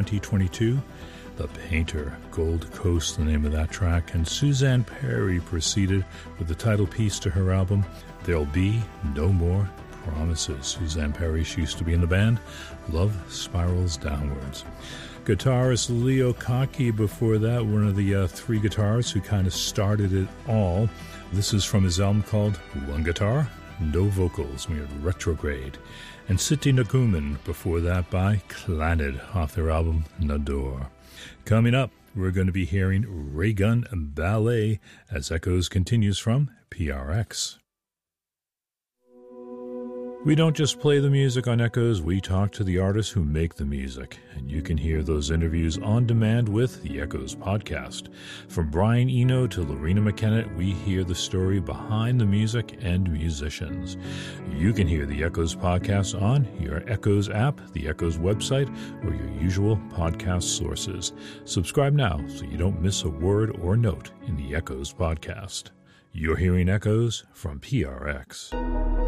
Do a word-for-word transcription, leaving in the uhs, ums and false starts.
twenty twenty-two. The Painter, Gold Coast, the name of that track, and Suzanne Perry proceeded with the title piece to her album, There'll Be No More Promises. Suzanne Perry, she used to be in the band Love Spirals Downwards. Guitarist Leo Kottke before that, one of the uh, three guitarists who kind of started it all. This is from his album called One Guitar, No Vocals. We had Retrograde. And Siti Nakumin before that by Clannad off their album Nador. Coming up, we're going to be hearing Raygun Ballet as Echoes continues from P R X. We don't just play the music on Echoes, we talk to the artists who make the music, and you can hear those interviews on demand with the Echoes podcast. From Brian Eno to Lorena McKenna, we hear the story behind the music and musicians. You can hear the Echoes podcast on your Echoes app, the Echoes website, or your usual podcast sources. Subscribe now so you don't miss a word or note in the Echoes podcast. You're hearing Echoes from P R X.